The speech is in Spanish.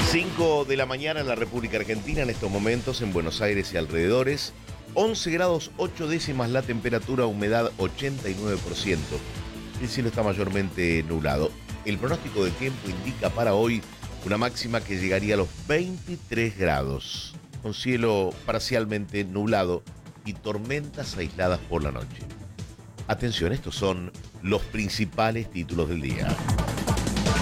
5 de la mañana en la República Argentina, en estos momentos en Buenos Aires y alrededores. 11 grados 8 décimas la temperatura, humedad 89%. El cielo está mayormente nublado. El pronóstico del tiempo indica para hoy una máxima que llegaría a los 23 grados, con cielo parcialmente nublado y tormentas aisladas por la noche. Atención, estos son los principales títulos del día.